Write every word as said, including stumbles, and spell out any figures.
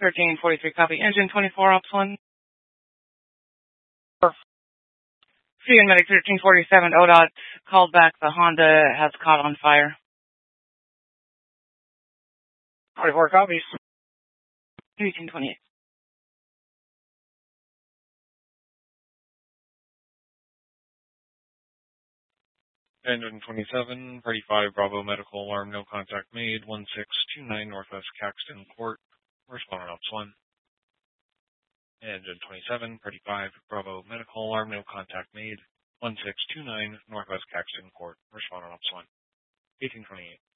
thirteen forty-three, copy. Engine twenty-four, ops one. C N Medic thirteen forty-seven, O D O T called back. The Honda has caught on fire. twenty-four copies. eighteen twenty-eight. Engine twenty-seven, Party five, Bravo medical alarm, no contact made, one six two nine Northwest Caxton Court, responding ops one. Engine twenty-seven, Party five, Bravo medical alarm, no contact made, one six two nine Northwest Caxton Court, responding ops one. eighteen twenty-eight.